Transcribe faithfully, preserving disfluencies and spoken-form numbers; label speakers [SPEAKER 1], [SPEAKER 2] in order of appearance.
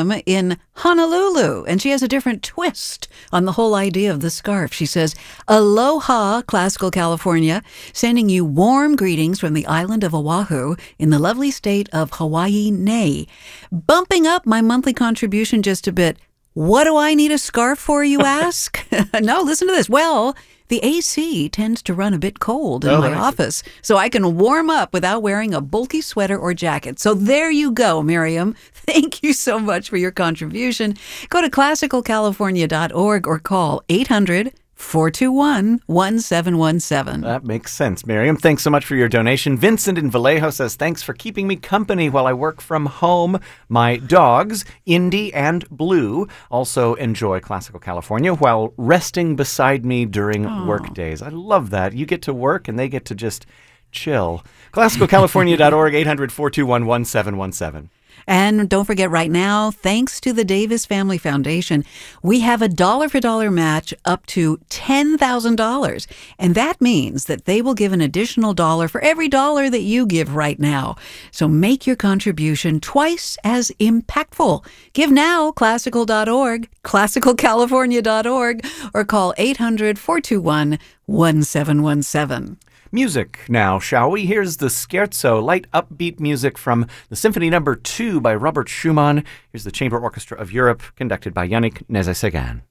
[SPEAKER 1] Miriam in Honolulu, and she has a different twist on the whole idea of the scarf. She says, "Aloha, Classical California, sending you warm greetings from the island of Oahu in the lovely state of Hawaii, Nei. Bumping up my monthly contribution just a bit. What do I need a scarf for, you ask? No, listen to this. Well, the A C tends to run a bit cold in
[SPEAKER 2] Oh,
[SPEAKER 1] my office, so I can warm up without wearing a bulky sweater or jacket. So there you go, Miriam. Thank you so much for your contribution. Go to classical california dot org or call eight hundred, four two one, one seven one seven.
[SPEAKER 2] That makes sense, Miriam. Thanks so much for your donation. Vincent in Vallejo says, thanks for keeping me company while I work from home. My dogs, Indy and Blue, also enjoy Classical California while resting beside me during
[SPEAKER 1] Aww.
[SPEAKER 2] work days. I love that. You get to work and they get to just chill. classical california dot org, eight hundred, four two one, one seven one seven.
[SPEAKER 1] And don't forget right now, thanks to the Davis Family Foundation, we have a dollar-for-dollar match up to ten thousand dollars. And that means that they will give an additional dollar for every dollar that you give right now. So make your contribution twice as impactful. Give now, classical dot org, classical california dot org, or call eight hundred, four two one, one seven one seven.
[SPEAKER 2] Music now, shall we? Here's the Scherzo, light upbeat music from the Symphony Number two by Robert Schumann. Here's the Chamber Orchestra of Europe, conducted by Yannick Nézet-Séguin.